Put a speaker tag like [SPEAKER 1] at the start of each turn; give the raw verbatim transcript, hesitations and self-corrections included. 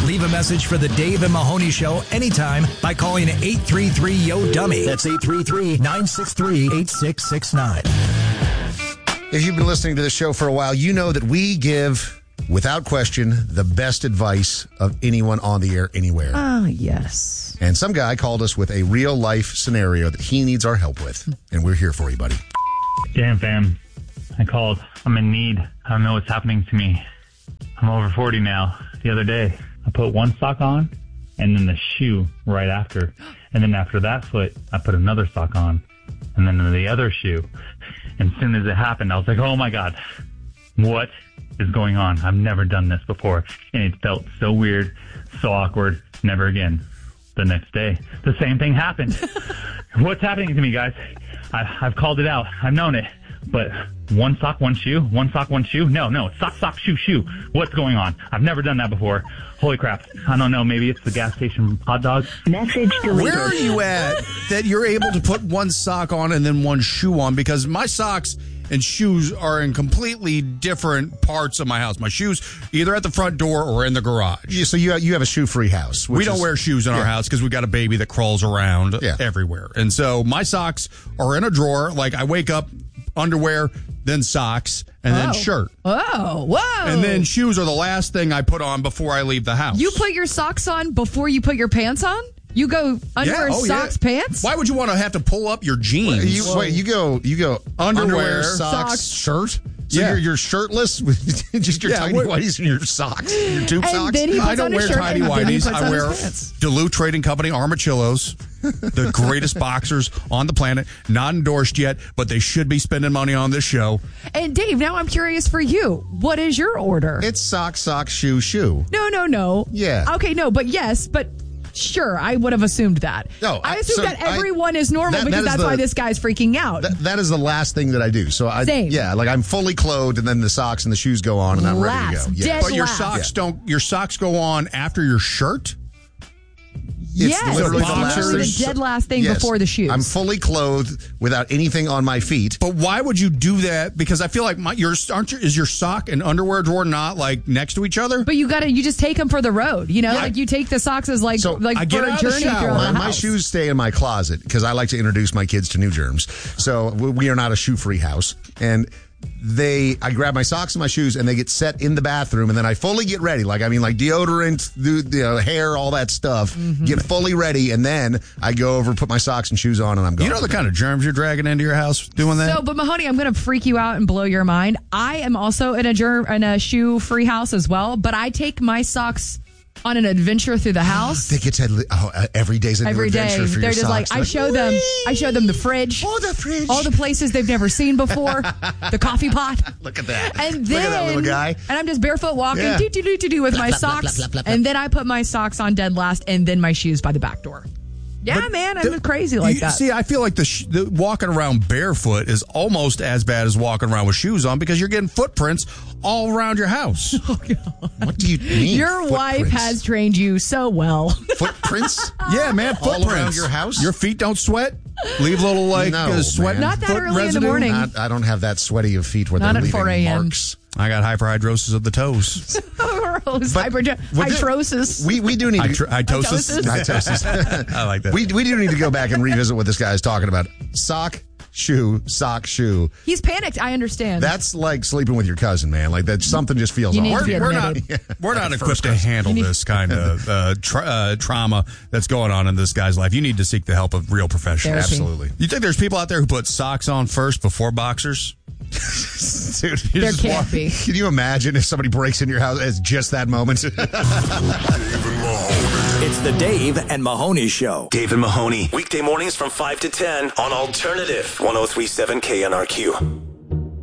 [SPEAKER 1] Leave a message for the Dave and Mahoney Show anytime by calling eight three three, Y O, dummy. That's eight three three, nine six three, eight six six nine.
[SPEAKER 2] If you've been listening to this show for a while, you know that we give, without question, the best advice of anyone on the air anywhere.
[SPEAKER 3] Oh, yes.
[SPEAKER 2] And some guy called us with a real-life scenario that he needs our help with. And we're here for you, buddy.
[SPEAKER 4] Damn, fam. I called. I'm in need. I don't know what's happening to me. I'm over forty now. The other day, I put one sock on and then the shoe right after. And then after that foot, I put another sock on and then the other shoe. And as soon as it happened, I was like, oh my God, what is going on? I've never done this before. And it felt so weird, so awkward. Never again. The next day, the same thing happened. What's happening to me, guys? I, I've called it out. I've known it. But one sock, one shoe, one sock, one shoe. No, no, sock, sock, shoe, shoe. What's going on? I've never done that before. Holy crap. I don't know. Maybe it's the gas station hot dog.
[SPEAKER 5] Message deleted.
[SPEAKER 6] Where are you at that you're able to put one sock on and then one shoe on? Because my socks and shoes are in completely different parts of my house. My shoes either at the front door or in the garage.
[SPEAKER 2] Yeah, so you you have a shoe-free house.
[SPEAKER 6] We don't
[SPEAKER 2] is,
[SPEAKER 6] wear shoes in
[SPEAKER 2] yeah.
[SPEAKER 6] our house because we got a baby that crawls around
[SPEAKER 2] yeah.
[SPEAKER 6] everywhere. And so my socks are in a drawer. Like I wake up, underwear, then socks, and
[SPEAKER 3] oh.
[SPEAKER 6] then shirt.
[SPEAKER 3] Oh, whoa.
[SPEAKER 6] And then shoes are the last thing I put on before I leave the house.
[SPEAKER 3] You put your socks on before you put your pants on? You go underwear,
[SPEAKER 6] yeah. oh,
[SPEAKER 3] socks,
[SPEAKER 6] yeah.
[SPEAKER 3] pants?
[SPEAKER 6] Why would you want to have to pull up your jeans?
[SPEAKER 2] Wait, you, wait, you go you go
[SPEAKER 6] Underwear,
[SPEAKER 2] underwear socks,
[SPEAKER 3] socks.
[SPEAKER 2] shirt? So
[SPEAKER 6] Yeah.
[SPEAKER 2] you're, you're shirtless with just your
[SPEAKER 6] Yeah,
[SPEAKER 2] tidy
[SPEAKER 6] what-
[SPEAKER 2] whities and your socks, your tube
[SPEAKER 3] And
[SPEAKER 2] socks?
[SPEAKER 3] then he puts
[SPEAKER 6] I don't
[SPEAKER 3] on his
[SPEAKER 6] wear
[SPEAKER 3] shirt
[SPEAKER 6] tidy
[SPEAKER 3] and then he
[SPEAKER 6] whities.
[SPEAKER 3] puts
[SPEAKER 6] I
[SPEAKER 3] on
[SPEAKER 6] wear
[SPEAKER 3] his pants.
[SPEAKER 6] Duluth Trading Company Armachillos, the greatest boxers on the planet. Not endorsed yet, but they should be spending money on this show.
[SPEAKER 3] And Dave, now I'm curious for you. What is your order?
[SPEAKER 2] It's sock, sock, shoe, shoe.
[SPEAKER 3] no, no, no.
[SPEAKER 2] Yeah.
[SPEAKER 3] Okay, no, but yes, but sure, I would have assumed that.
[SPEAKER 2] No,
[SPEAKER 3] I
[SPEAKER 2] I-
[SPEAKER 3] assume
[SPEAKER 2] so
[SPEAKER 3] that
[SPEAKER 2] I-
[SPEAKER 3] everyone is normal
[SPEAKER 2] that-
[SPEAKER 3] because
[SPEAKER 2] that is
[SPEAKER 3] that's
[SPEAKER 2] the-
[SPEAKER 3] why this guy's freaking out.
[SPEAKER 2] That, that is the last thing that I do. So I,
[SPEAKER 3] Same.
[SPEAKER 2] yeah, like I'm fully clothed, and then the socks and the shoes go on, and I'm
[SPEAKER 3] Last,
[SPEAKER 2] ready to go.
[SPEAKER 3] dead
[SPEAKER 6] But your
[SPEAKER 3] last.
[SPEAKER 6] socks don't. Your socks go on after your shirt.
[SPEAKER 2] It's
[SPEAKER 3] yes,
[SPEAKER 2] literally
[SPEAKER 3] it's
[SPEAKER 2] the last
[SPEAKER 3] literally
[SPEAKER 2] thing.
[SPEAKER 3] the dead last thing
[SPEAKER 2] Yes.
[SPEAKER 3] before the shoes.
[SPEAKER 2] I'm fully clothed without anything on my feet.
[SPEAKER 6] But why would you do that? Because I feel like my your aren't your, is your sock and underwear drawer not like next to each other?
[SPEAKER 3] But you gotta, you just take them for the road. You know,
[SPEAKER 6] Yeah.
[SPEAKER 3] like you take the socks as like,
[SPEAKER 2] So,
[SPEAKER 3] like
[SPEAKER 6] I get
[SPEAKER 3] for a
[SPEAKER 6] out of the
[SPEAKER 3] journey
[SPEAKER 6] shower.
[SPEAKER 3] throughout
[SPEAKER 2] My,
[SPEAKER 3] the
[SPEAKER 2] my
[SPEAKER 3] house.
[SPEAKER 2] shoes stay in my closet because I like to introduce my kids to new germs. So we we are not a shoe-free house. And they, I grab my socks and my shoes, and they get set in the bathroom, and then I fully get ready. Like, I mean, like deodorant, the, the uh, hair, all that stuff.
[SPEAKER 3] Mm-hmm.
[SPEAKER 2] Get fully ready, and then I go over, put my socks and shoes on, and I'm gone.
[SPEAKER 6] You know the kind of germs you're dragging into your house doing that?
[SPEAKER 3] So, but Mahoney, I'm going to freak you out and blow your mind. I am also in a germ in a shoe free house as well, but I take my socks on an adventure through the house.
[SPEAKER 2] They get to, oh, uh, every day's a new
[SPEAKER 3] Every day,
[SPEAKER 2] adventure for
[SPEAKER 3] they're
[SPEAKER 2] your
[SPEAKER 3] just like
[SPEAKER 2] socks.
[SPEAKER 3] I show them. I show them the fridge,
[SPEAKER 2] Oh, the fridge.
[SPEAKER 3] all the places they've never seen before, the coffee pot.
[SPEAKER 2] Look at that.
[SPEAKER 3] And
[SPEAKER 2] Look
[SPEAKER 3] then,
[SPEAKER 2] at that little guy.
[SPEAKER 3] and I'm just barefoot walking,
[SPEAKER 2] Yeah.
[SPEAKER 3] do do do do do with my socks, and then I put my socks on dead last, and then my shoes by the back door. Yeah,
[SPEAKER 6] But
[SPEAKER 3] man, I'm
[SPEAKER 6] the-
[SPEAKER 3] crazy like
[SPEAKER 6] you-
[SPEAKER 3] that.
[SPEAKER 6] See, I feel like the, sh- the walking around barefoot is almost as bad as walking around with shoes on because you're getting footprints all around your house.
[SPEAKER 2] What do you mean?
[SPEAKER 3] Your wife
[SPEAKER 2] footprints?
[SPEAKER 3] has trained you so well.
[SPEAKER 2] footprints?
[SPEAKER 6] Yeah, man,
[SPEAKER 2] All
[SPEAKER 6] footprints
[SPEAKER 2] around your house?
[SPEAKER 6] Your feet don't sweat. Leave little like
[SPEAKER 2] No,
[SPEAKER 6] uh, sweat.
[SPEAKER 2] man.
[SPEAKER 3] Not that
[SPEAKER 6] foot
[SPEAKER 3] early in the
[SPEAKER 6] residue.
[SPEAKER 3] morning.
[SPEAKER 2] Not, I don't have that sweaty of feet where
[SPEAKER 3] Not
[SPEAKER 2] they're
[SPEAKER 3] at
[SPEAKER 2] leaving
[SPEAKER 3] four a.m.
[SPEAKER 2] marks.
[SPEAKER 6] I got hyperhidrosis of the toes.
[SPEAKER 3] Gross.
[SPEAKER 2] But-
[SPEAKER 3] Hyper-
[SPEAKER 2] Well, th-
[SPEAKER 3] hydrosis.
[SPEAKER 2] We we do need to
[SPEAKER 6] Hydro- Hitosis.
[SPEAKER 2] Mitosis.
[SPEAKER 6] I like that.
[SPEAKER 2] we we do need to go back and revisit what this guy is talking about. Sock, shoe, sock, shoe.
[SPEAKER 3] He's panicked. I understand.
[SPEAKER 2] That's like sleeping with your cousin, man. Like that, something just feels
[SPEAKER 3] You
[SPEAKER 2] off.
[SPEAKER 3] need to
[SPEAKER 6] we're,
[SPEAKER 3] be
[SPEAKER 6] we're not
[SPEAKER 3] admitted.
[SPEAKER 6] we're not
[SPEAKER 2] the
[SPEAKER 6] equipped
[SPEAKER 2] first
[SPEAKER 6] to
[SPEAKER 2] person.
[SPEAKER 6] handle
[SPEAKER 3] You need-
[SPEAKER 6] this kind of uh, tra- uh, trauma that's going on in this guy's life. You need to seek the help of real professionals.
[SPEAKER 3] Therapy.
[SPEAKER 2] Absolutely,
[SPEAKER 6] You think there's people out there who put socks on first before boxers?
[SPEAKER 2] dude. you
[SPEAKER 3] There
[SPEAKER 2] just
[SPEAKER 3] can't
[SPEAKER 2] walk-
[SPEAKER 3] be.
[SPEAKER 2] Can you imagine if somebody breaks into your house at just that moment?
[SPEAKER 1] It's the Dave and Mahoney Show.
[SPEAKER 7] Dave and Mahoney, weekday mornings from five to ten on Alternative one oh three point seven K N R Q.